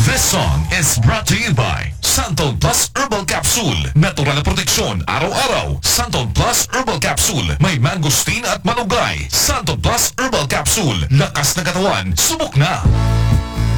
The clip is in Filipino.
This song is brought to you by Santon Plus Herbal Capsule. Natural na proteksyon araw-araw. Santon Plus Herbal Capsule. May mangosteen at malunggay. Santon Plus Herbal Capsule. Lakas na katawan. Subok na!